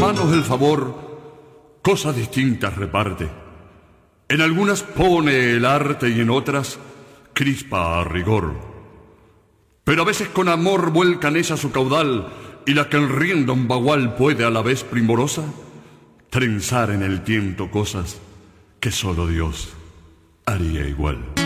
manos el favor, cosas distintas reparte. En algunas pone el arte y en otras crispa a rigor. Pero a veces con amor vuelcan ella su caudal, y la que en rienda un bagual puede a la vez primorosa trenzar en el tiento cosas que solo Dios haría igual.